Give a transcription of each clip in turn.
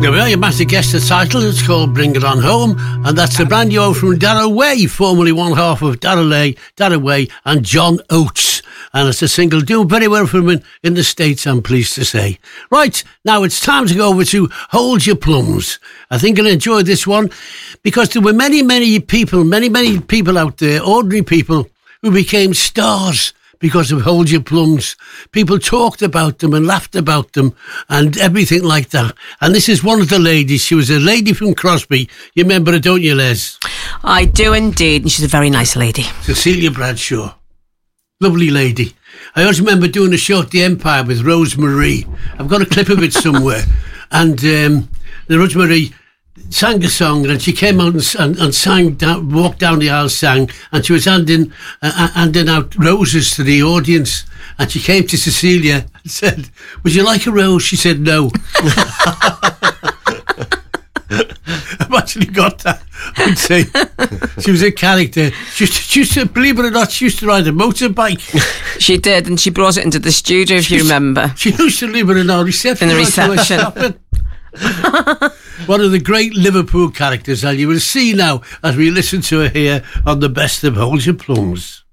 There we are, your master guest, the title. It's called Bring It On Home, and that's a brand new from Darrell Way, formerly one half of Darrell Way and John Oates. And it's a single doing very well for him in the States, I'm pleased to say. Right, now it's time to go over to Hold Your Plums. I think you'll enjoy this one because there were many people out there, ordinary people, who became stars because of Hold Your Plums. People talked about them and laughed about them and everything like that. And this is one of the ladies. She was a lady from Crosby. You remember her, don't you, Les? I do indeed, and she's a very nice lady. Cecilia Bradshaw. Lovely lady. I always remember doing a show at the Empire with Rosemarie. I've got a clip of it somewhere. And the Rosemarie sang a song, and she came out and sang, walked down the aisle, sang, and she was handing out roses to the audience. And she came to Cecilia and said, "Would you like a rose?" She said no. I've actually got that. I'd say she was a character. She used to, believe it or not, she used to ride a motorbike. She did, and she brought it into the studio, if you remember. She used to live in our reception. In the reception. One of the great Liverpool characters, and you will see now as we listen to her here on the best of Hold Your Plums.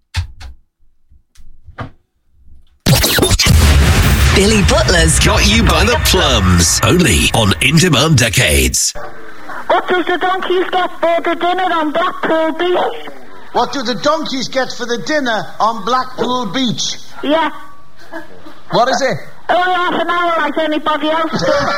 Billy Butler's Got You by the Plums, only on In Demand Decades. What does the donkeys get for the dinner on Blackpool Beach? What do the donkeys get for the dinner on Blackpool Beach? Yeah. What is it? Only half an hour like anybody else does.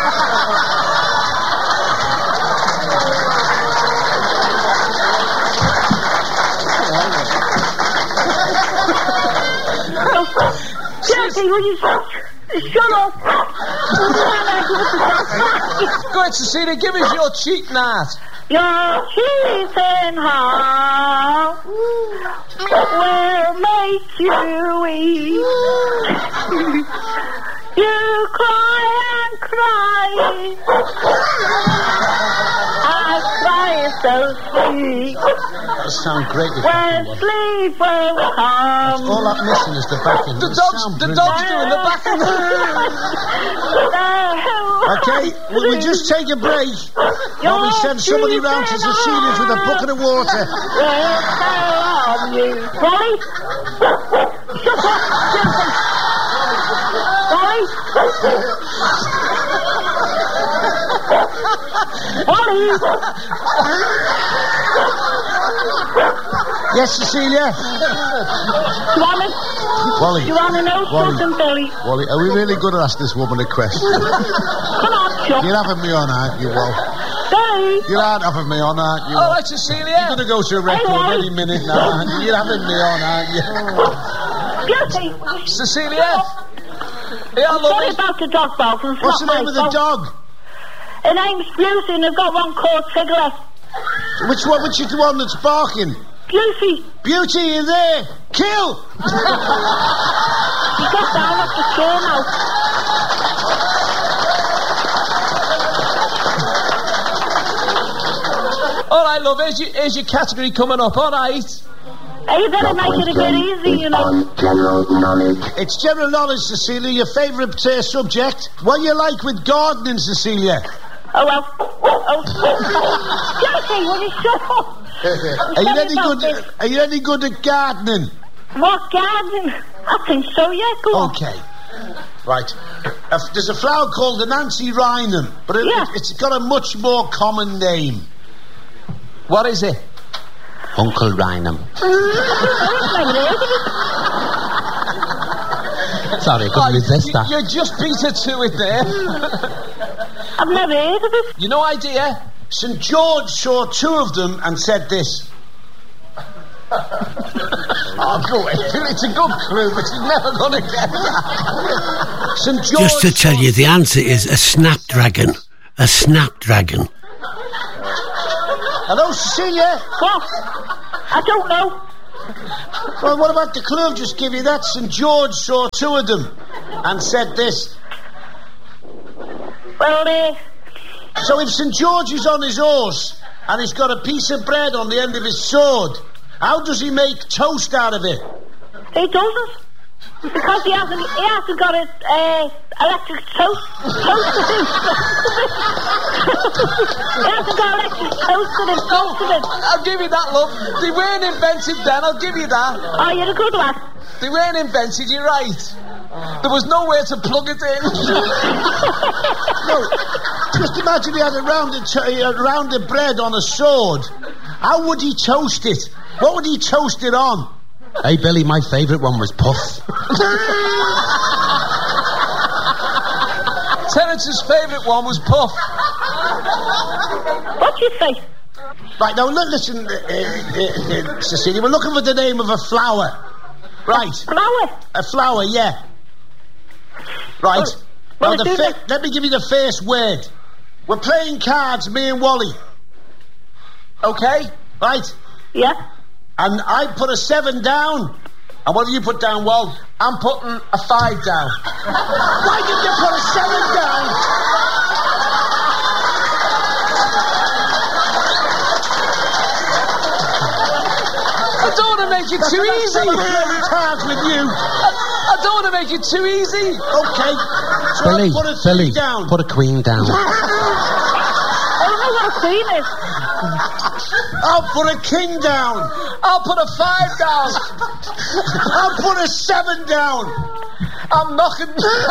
Jackie, will you shut up? Go ahead, Cecilia, give us your cheek knot. Your teeth and heart will make you weep. You cry and cry. I cry so sweet. That sound great. When sleep will come. All that missing is the back end. The dog's doing the back end. Okay, we'll just take a break. While we send somebody round to Cecilia's with a bucket of water. Wally? Shut up! Wally? Wally? Yes, Cecilia? Wally? Wally. You want to know something, Billy? Wally, are we really going to ask this woman a question? Come on, Chuck. You're having me on, aren't you, Wal? Billy? You aren't having me on, aren't you? All right, Cecilia. You're going to go to a record any minute now, aren't you? You're having me on, aren't you? Beauty. Cecilia? Yeah, Sorry about the dog, Balkan. What's the name of the dog? Her name's Beauty, and I've got one called Tigger. Which is the one that's barking? Beauty. Beauty, you there? Kill! She got down off the chair now. All right, love, here's your category coming up, all right? Hey, you better make it a bit easy, you know. General knowledge. It's general knowledge, Cecilia, your favourite subject. What you like with gardening, Cecilia? Oh, well. Oh. Jackie, will you shut up? Are you any good at gardening? What gardening? I think so, yeah, go on. Okay. Right. There's a flower called the Nancy Rhinum, but it's got a much more common name. What is it? Uncle Rhinum. Sorry, I couldn't resist that. You just beat her to it there. I've never heard of it. You no idea? St. George saw two of them and said this. Oh, go away. It's a good clue, but you're never going to get that. St. George. Just to tell you, the answer is a snapdragon. A snapdragon. Hello, Cecilia? What? I don't know. Well, what about the clue I've just give you? That St. George saw two of them and said this. Well, so if St. George is on his horse and he's got a piece of bread on the end of his sword, how does he make toast out of it? He doesn't. Because he hasn't got his electric toaster. He hasn't got electric toaster. I'll give you that, love. They weren't invented then, I'll give you that. Oh, you're a good lad. They weren't invented, you're right. There was nowhere to plug it in. No, just imagine he had a rounded bread on a sword. How would he toast it? What would he toast it on? Hey, Billy, my favourite one was Puff. Terence's favourite one was Puff. What do you say? Right, now, listen, Cecilia, we're looking for the name of a flower. Right. Flower? A flower, yeah. Right. Well, Now, let me give you the first word. We're playing cards, me and Wally. Okay? Right? Yeah. And I put a 7 down. And what do you put down, Wal? I'm putting a 5 down. Why did you put a 7 down? I don't want to make it too easy. I'm playing cards with you. I don't want to make it too easy. Okay. So Billy, I put a 3 Billy, down. put a queen down. I don't know what a queen is. I'll put a king down. I'll put a 5 down. I'll put a 7 down. I'm knocking.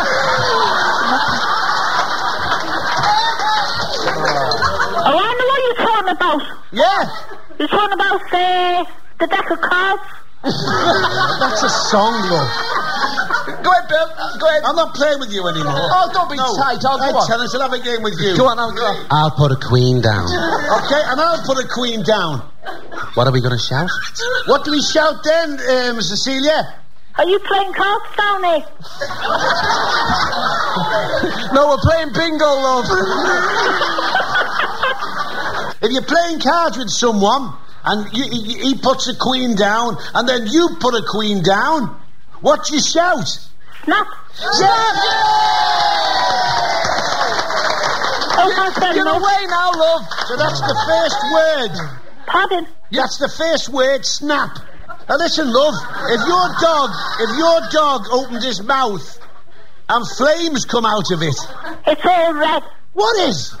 Oh, I know what you're talking about. Yeah. You're talking about, the deck of cards. That's a song, love. Go ahead, Bill. Go ahead. I'm not playing with you anymore. Oh, don't be tight. I'll go on. Tennis, I'll have a game with you. Go on, I'll go. I'll put a queen down. Okay, and I'll put a queen down. What are we going to shout? What do we shout then, Cecilia? Are you playing cards down there? No, we're playing bingo, love. If you're playing cards with someone and he puts a queen down and then you put a queen down, what do you shout? Snap. Snap! Get away now, love. So that's the first word. Pardon? That's the first word, snap. Now listen, love, if your dog opened his mouth and flames come out of it. It's all red. What is?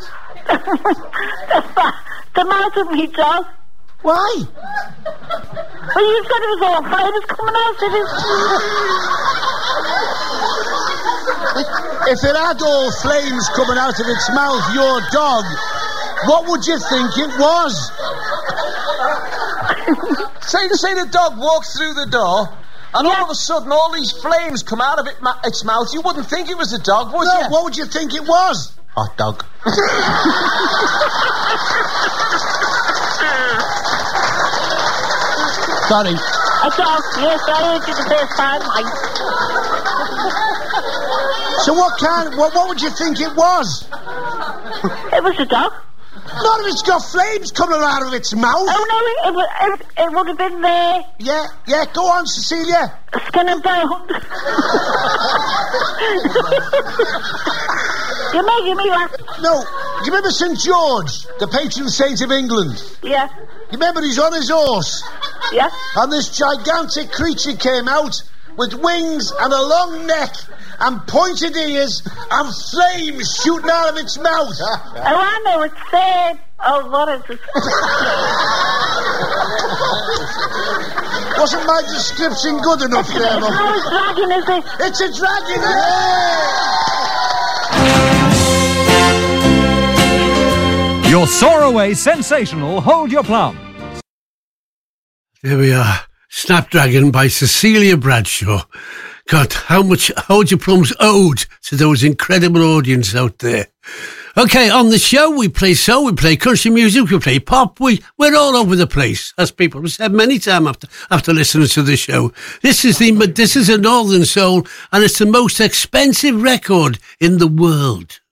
The mouth of me dog. Why? Well, you said it was all flames coming out of it. If it had all flames coming out of its mouth, your dog, what would you think it was? Say the dog walks through the door, and all of a sudden all these flames come out of its mouth. You wouldn't think it was a dog, would you? What would you think it was? Hot dog. Sorry. A dog, yes, I heard you the first time, mate. So what would you think it was? It was a dog. Not if it's got flames coming out of its mouth. Oh, no, it would have been there. Yeah, go on, Cecilia. Skin and bone. You're making me laugh. No, do you remember St. George, the patron saint of England? Yeah. You remember he's on his horse? Yeah. And this gigantic creature came out with wings and a long neck and pointed ears and flames shooting out of its mouth. Oh, I know, it's sad. Oh, what is it? Wasn't my description good enough there, It's love? not a dragon, is it? It's a dragon! Yeah! Your Soaraway sensational Hold Your Plum. There we are. Snapdragon by Cecilia Bradshaw. God, how much Hold Your Plums owed to those incredible audience out there. Okay, on the show we play soul, we play country music, we play pop, we're all over the place, as people have said many times after listening to the show. This is a Northern Soul, and it's the most expensive record in the world.